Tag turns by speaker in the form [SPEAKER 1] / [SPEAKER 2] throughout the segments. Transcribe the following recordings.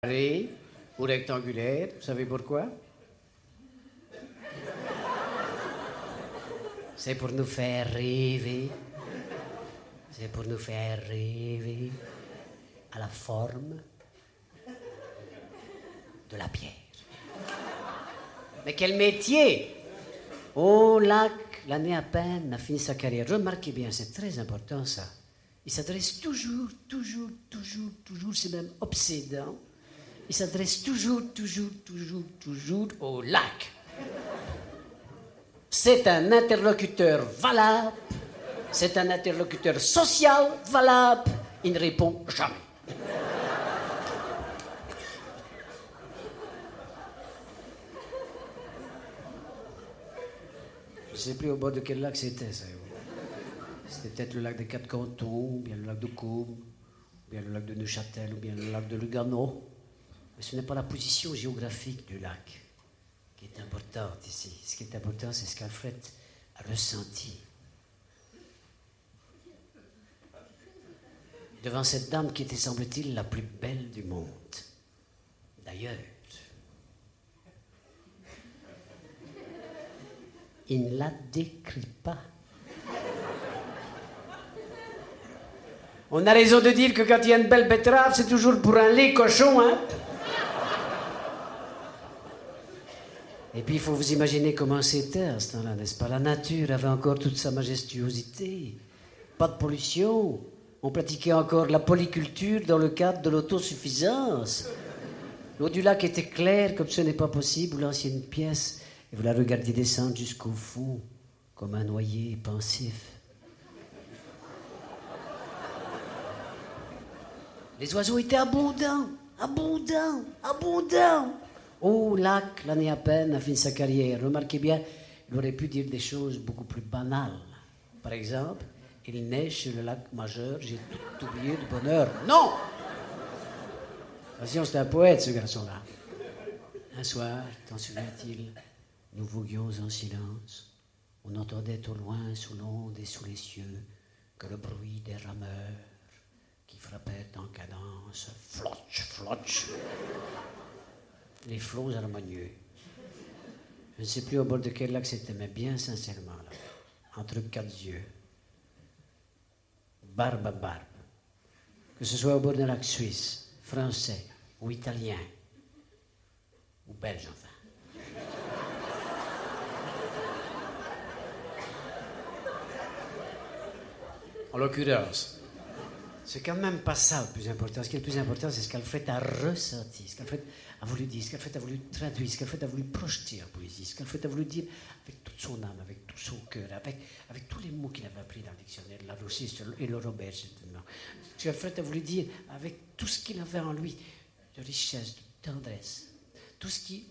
[SPEAKER 1] Carré ou rectangulaire, vous savez pourquoi? C'est pour nous faire rêver. C'est pour nous faire rêver à la forme de la pierre. Mais quel métier! Oh, Lac, l'année à peine, a fini sa carrière. Remarquez bien, c'est très important ça. Il s'adresse toujours, c'est même obsédant. Il s'adresse toujours au Lac. C'est un interlocuteur valable, c'est un interlocuteur social valable. Il ne répond jamais. Je ne sais plus au bord de quel lac c'était, ça. C'était peut-être le lac des Quatre Cantons, ou bien le lac de Caume, ou bien le lac de Neuchâtel, ou bien le lac de Lugano. Mais ce n'est pas la position géographique du lac qui est importante ici. Ce qui est important, c'est ce qu'Alfred a ressenti. Devant cette dame qui était, semble-t-il, la plus belle du monde. D'ailleurs, il ne la décrit pas. On a raison de dire que quand il y a une belle betterave, c'est toujours pour un lait cochon, hein? Et puis, il faut vous imaginer comment c'était à ce temps-là, n'est-ce pas? La nature avait encore toute sa majestuosité. Pas de pollution. On pratiquait encore la polyculture dans le cadre de l'autosuffisance. L'eau du lac était claire, comme ce n'est pas possible. Vous lanciez une pièce et vous la regardiez descendre jusqu'au fond, comme un noyer pensif. Les oiseaux étaient abondants. Oh, Lac, l'année à peine, a fini sa carrière. Remarquez bien, il aurait pu dire des choses beaucoup plus banales. Par exemple, il neige sur le lac Majeur, j'ai tout oublié du bonheur. Non! Attention, c'est un poète, ce garçon-là. Un soir, t'en souviens-t-il, nous voguions en silence. On entendait au loin, sous l'onde et sous les cieux, que le bruit des rameurs qui frappaient en cadence. Flotch. Les flots harmonieux. Je ne sais plus au bord de quel lac c'était, mais bien sincèrement, là, entre quatre yeux, barbe à barbe, que ce soit au bord d'un lac suisse, français, ou italien, ou belge, enfin. En l'occurrence, c'est quand même pas ça le plus important. Ce qui est le plus important, c'est ce qu'Alfred a ressenti, ce qu'Alfred a voulu dire, ce qu'Alfred a voulu traduire, ce qu'Alfred a voulu projeter en poésie, ce qu'Alfred a voulu dire avec toute son âme, avec tout son cœur, avec tous les mots qu'il avait appris dans le dictionnaire, la Rossiste et le Robert, certainement. Ce qu'Alfred a voulu dire avec tout ce qu'il avait en lui, de richesse, de tendresse, tout ce qui...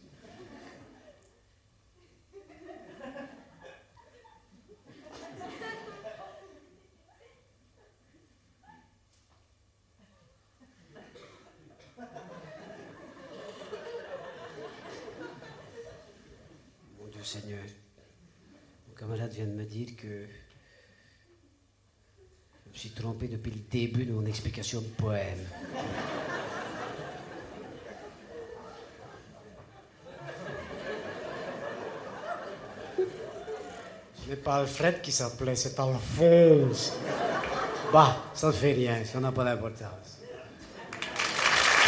[SPEAKER 1] Seigneur, mon camarade vient de me dire que je me suis trompé depuis le début de mon explication de poème. Ce n'est pas Alfred qui s'appelait, c'est Alphonse. Bah, ça ne fait rien, ça n'a pas d'importance.